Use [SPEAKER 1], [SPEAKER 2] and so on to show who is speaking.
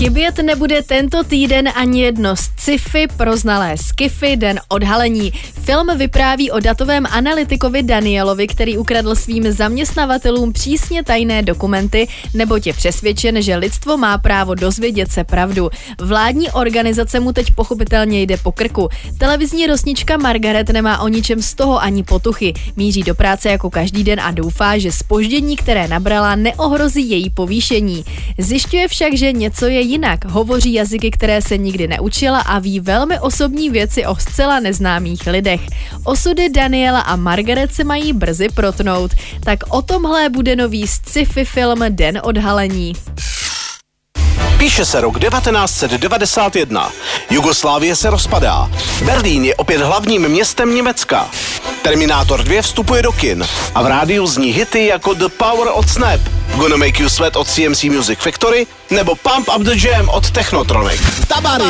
[SPEAKER 1] Chybět nebude tento týden ani jedno z sci-fi pro znalé skify, Den odhalení. Film vypráví o datovém analytikovi Danielovi, který ukradl svým zaměstnavatelům přísně tajné dokumenty, neboť je přesvědčen, že lidstvo má právo dozvědět se pravdu. Vládní organizace mu teď pochopitelně jde po krku. Televizní rosnička Margaret nemá o ničem z toho ani potuchy. Míří do práce jako každý den a doufá, že zpoždění, které nabrala, neohrozí její povýšení. Zjišťuje však, že něco je jinak. Hovoří jazyky, které se nikdy neučila a ví velmi osobní věci o zcela neznámých lidech. Osudy Daniela a Margaret se mají brzy protnout. Tak o tomhle bude nový sci-fi film Den odhalení.
[SPEAKER 2] Píše se rok 1991. Jugoslávie se rozpadá. Berlín je opět hlavním městem Německa. Terminátor 2 vstupuje do kin a v rádiu zní hity jako The Power od Snap, Gonna Make You Sweat od CMC Music Factory nebo Pump Up The Jam od Technotronic.
[SPEAKER 3] Tabary.